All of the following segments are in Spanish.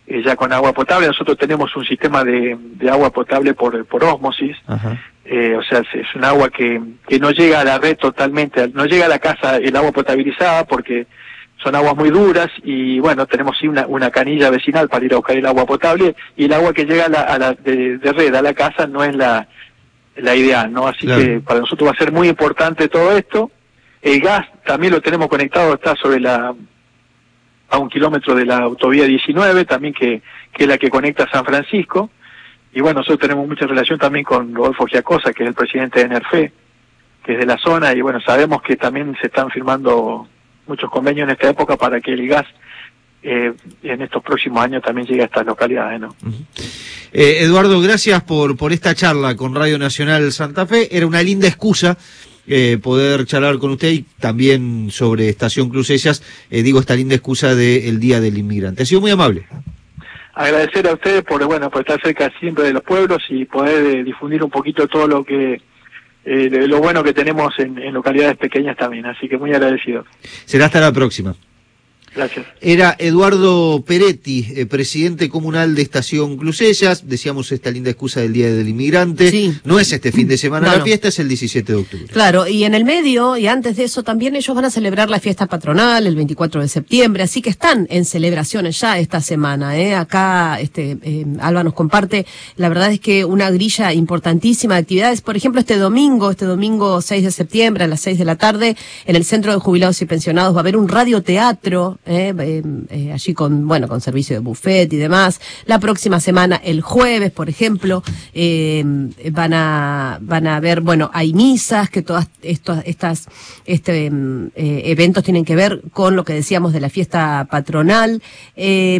ya con agua potable. Nosotros tenemos un sistema de agua potable por ósmosis. Ajá. O sea, es un agua que no llega a la red totalmente, no llega a la casa el agua potabilizada porque son aguas muy duras, y bueno, tenemos sí una canilla vecinal para ir a buscar el agua potable, y el agua que llega de red a la casa no es la ideal, ¿no? Así claro. que para nosotros va a ser muy importante todo esto. El gas también lo tenemos conectado, está a 1 kilómetro de la autovía 19, también que es la que conecta a San Francisco. Y bueno, nosotros tenemos mucha relación también con Rodolfo Giacosa, que es el presidente de NERFE, que es de la zona, y bueno, sabemos que también se están firmando muchos convenios en esta época para que el gas en estos próximos años también llegue a estas localidades, ¿no? Uh-huh. Eduardo, gracias por esta charla con Radio Nacional Santa Fe. Era una linda excusa poder charlar con usted, y también sobre Estación Crucellas, esta linda excusa del Día del Inmigrante. Ha sido muy amable. Agradecer a ustedes por estar cerca siempre de los pueblos y poder difundir un poquito todo lo que lo bueno que tenemos en localidades pequeñas también, así que muy agradecido. Será hasta la próxima. Gracias. Era Eduardo Peretti, presidente comunal de Estación Crucellas. Decíamos esta linda excusa del Día del Inmigrante. Sí. No es este fin de semana la fiesta, es el 17 de octubre. Claro, y en el medio, y antes de eso también, ellos van a celebrar la fiesta patronal el 24 de septiembre, así que están en celebraciones ya esta semana. Acá Alba nos comparte, la verdad es que una grilla importantísima de actividades. Por ejemplo, este domingo 6 de septiembre a las 6 de la tarde, en el Centro de Jubilados y Pensionados va a haber un radioteatro, allí con servicio de buffet y demás. La próxima semana, el jueves, por ejemplo, van a ver, hay misas, que todas estos eventos tienen que ver con lo que decíamos de la fiesta patronal. ¿Qué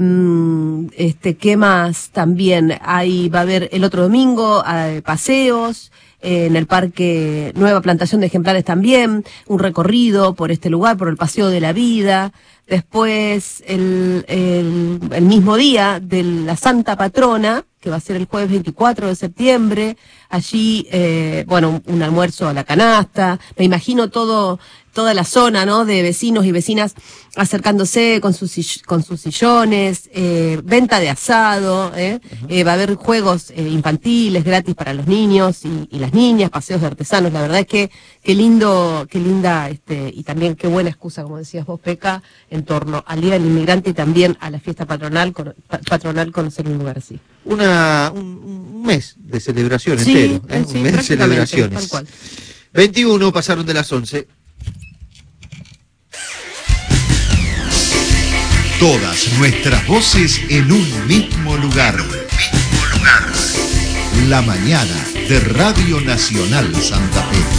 más? También va a haber el otro domingo paseos en el parque, nueva plantación de ejemplares también, un recorrido por este lugar, por el Paseo de la Vida. Después, el mismo día de la Santa Patrona, que va a ser el jueves 24 de septiembre, allí, un almuerzo a la canasta. Me imagino toda la zona, ¿no?, de vecinos y vecinas acercándose con sus sillones, venta de asado, va a haber juegos infantiles gratis para los niños y las niñas, paseos de artesanos. La verdad es que qué linda, y también qué buena excusa, como decías vos, Peca, en torno al Día del Inmigrante y también a la fiesta patronal conocer un lugar así. Un mes de celebración entero, un mes de celebraciones. Tal cual. 21 pasaron de las 11. Todas nuestras voces en un mismo lugar. La mañana de Radio Nacional Santa Fe.